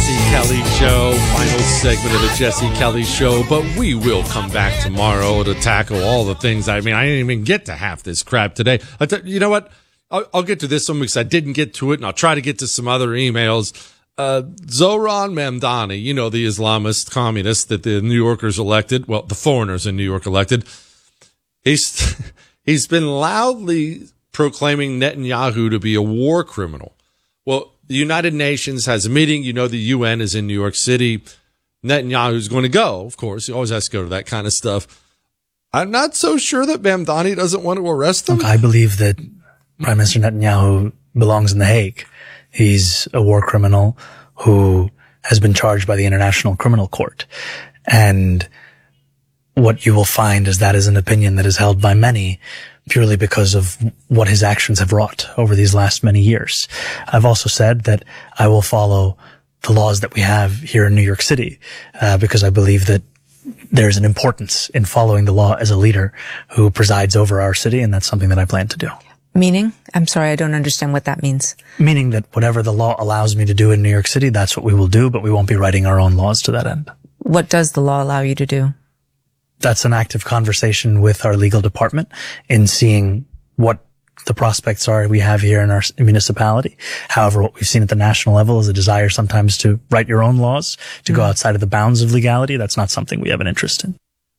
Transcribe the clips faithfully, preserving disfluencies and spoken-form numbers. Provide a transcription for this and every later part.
Jesse Kelly Show, final segment of the Jesse Kelly Show, but we will come back tomorrow to tackle all the things. I mean, I didn't even get to half this crap today. I th- you know what? I'll, I'll get to this one because I didn't get to it, and I'll try to get to some other emails. Uh, Zohran Mamdani, you know, the Islamist communist that the New Yorkers elected, well, the foreigners in New York elected, he's, he's been loudly proclaiming Netanyahu to be a war criminal. Well, the United Nations has a meeting. You know, the U N is in New York City. Netanyahu's going to go, of course. He always has to go to that kind of stuff. I'm not so sure that Mamdani doesn't want to arrest him. Look, I believe that Prime Minister Netanyahu belongs in The Hague. He's a war criminal who has been charged by the International Criminal Court. And what you will find is that is an opinion that is held by many purely because of what his actions have wrought over these last many years. I've also said that I will follow the laws that we have here in New York City, uh, because I believe that there's an importance in following the law as a leader who presides over our city, and that's something that I plan to do. Meaning? I'm sorry, I don't understand what that means. Meaning that whatever the law allows me to do in New York City, that's what we will do, but we won't be writing our own laws to that end. What does the law allow you to do? That's an active conversation with our legal department in seeing what the prospects are we have here in our municipality. However, what we've seen at the national level is a desire sometimes to write your own laws, to mm. go outside of the bounds of legality. That's not something we have an interest in.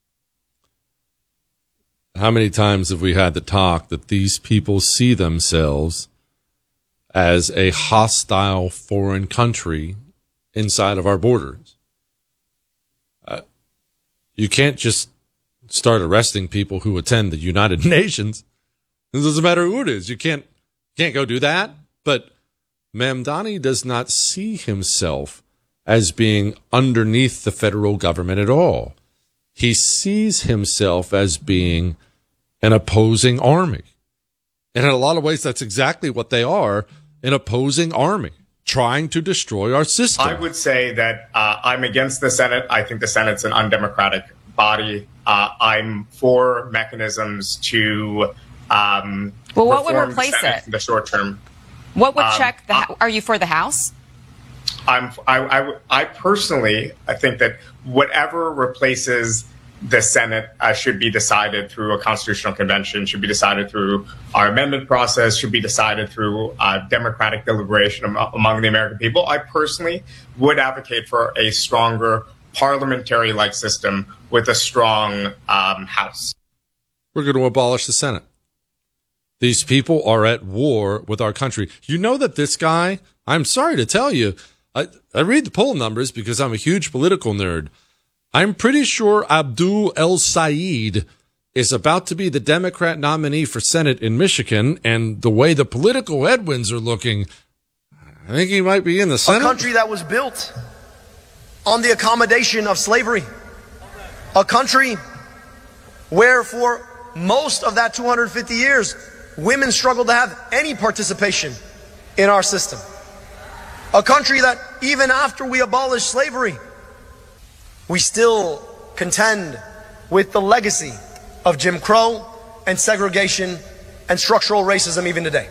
How many times have we had the talk that these people see themselves as a hostile foreign country inside of our borders? Uh, you can't just start arresting people who attend the United Nations. It doesn't matter who it is. You can't, can't go do that. But Mamdani does not see himself as being underneath the federal government at all. He sees himself as being an opposing army. And in a lot of ways, that's exactly what they are, an opposing army, trying to destroy our system. I would say that uh, I'm against the Senate. I think the Senate's an undemocratic body. Uh, I'm for mechanisms to um, well, what would replace it in the short term? What would um, check the? uh, Are you for the House? I'm. I, I, I personally, I think that whatever replaces the Senate uh, should be decided through a constitutional convention, should be decided through our amendment process, should be decided through uh, democratic deliberation am- among the American people. I personally would advocate for a stronger parliamentary-like system with a strong um, House. We're going to abolish the Senate. These people are at war with our country. You know that this guy, I'm sorry to tell you, I, I read the poll numbers because I'm a huge political nerd. I'm pretty sure Abdul El Sayed is about to be the Democrat nominee for Senate in Michigan, and the way the political headwinds are looking, I think he might be in the Senate. A country that was built on the accommodation of slavery. A country where for most of that two hundred fifty years, women struggled to have any participation in our system. A country that even after we abolished slavery, we still contend with the legacy of Jim Crow and segregation and structural racism even today.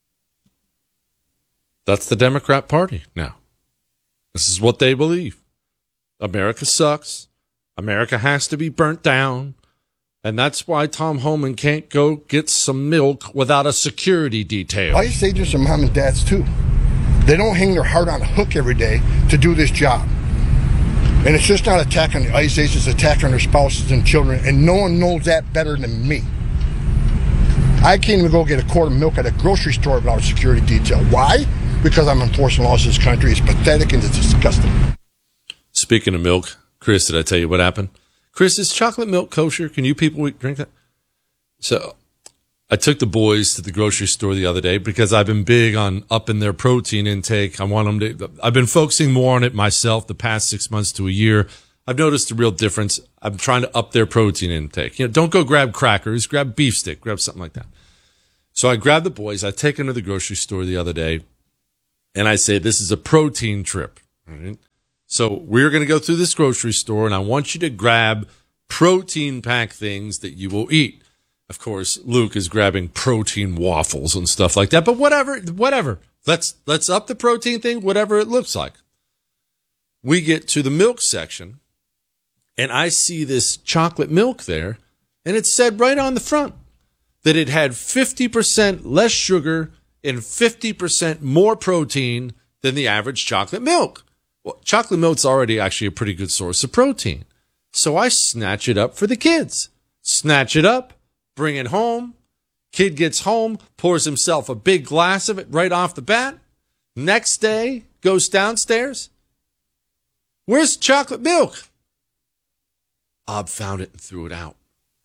That's the Democrat Party now. This is what they believe. America sucks. America has to be burnt down. And that's why Tom Homan can't go get some milk without a security detail. ICE agents are mom and dads too. They don't hang their heart on a hook every day to do this job. And it's just not attack on the ICE agents, it's attack on their spouses and children, and no one knows that better than me. I can't even go get a quart of milk at a grocery store without a security detail. Why? Because I'm enforcing laws in this country. It's pathetic and it's disgusting. Speaking of milk, Chris, did I tell you what happened? Chris, is chocolate milk kosher? Can you people drink that? So I took the boys to the grocery store the other day because I've been big on upping their protein intake. I want them to, I've been focusing more on it myself the past six months to a year. I've noticed a real difference. I'm trying to up their protein intake. You know, don't go grab crackers, grab beef stick, grab something like that. So I grabbed the boys. I take them to the grocery store the other day and I say, this is a protein trip. All right? So we're going to go through this grocery store and I want you to grab protein pack things that you will eat. Of course, Luke is grabbing protein waffles and stuff like that, but whatever, whatever. Let's, let's up the protein thing, whatever it looks like. we get to the milk section, and I see this chocolate milk there, and it said right on the front that it had fifty percent less sugar and fifty percent more protein than the average chocolate milk. Well, chocolate milk's already actually a pretty good source of protein. So I snatch it up for the kids. Snatch it up, bring it home. Kid gets home, pours himself a big glass of it right off the bat. Next day, goes downstairs. Where's the chocolate milk? Ob found it and threw it out.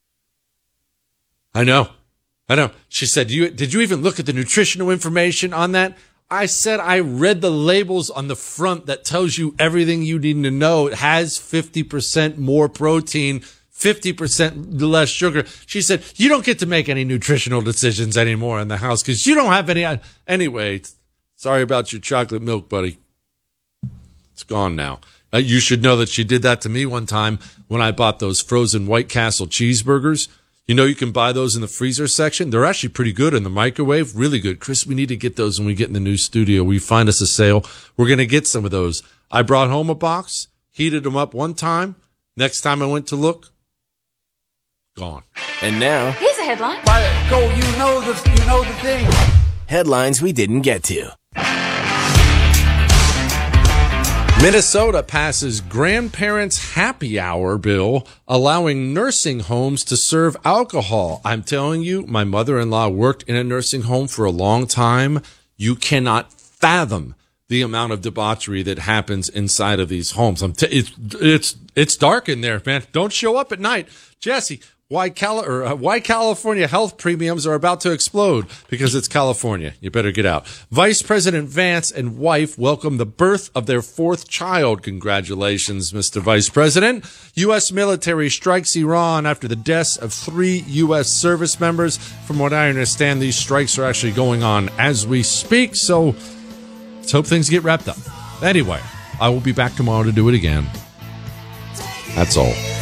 I know. I know. She said, you, did you even look at the nutritional information on that? I said I read the labels on the front that tells you everything you need to know. It has fifty percent more protein, fifty percent less sugar. She said, you don't get to make any nutritional decisions anymore in the house because you don't have any. Anyway, sorry about your chocolate milk, buddy. It's gone now. Uh, you should know that she did that to me one time when I bought those frozen White Castle cheeseburgers. You know, you can buy those in the freezer section. They're actually pretty good in the microwave. Really good. Chris, we need to get those when we get in the new studio. We find us a sale. We're going to get some of those. I brought home a box, heated them up one time. Next time I went to look, gone. And now, Here's a headline. Go, you know the, you know the thing. headlines we didn't get to. Minnesota passes grandparents' happy hour bill, allowing nursing homes to serve alcohol. I'm telling you, my mother-in-law worked in a nursing home for a long time. You cannot fathom the amount of debauchery that happens inside of these homes. I'm t- it's it's it's dark in there, man. Don't show up at night, Jesse. Why Cal- or, uh, why California health premiums are about to explode? Because it's California. You better get out. Vice President Vance and wife welcome the birth of their fourth child. Congratulations, Mister Vice President. U S military strikes Iran after the deaths of three U S service members. From what I understand, these strikes are actually going on as we speak. So let's hope things get wrapped up. Anyway, I will be back tomorrow to do it again. That's all.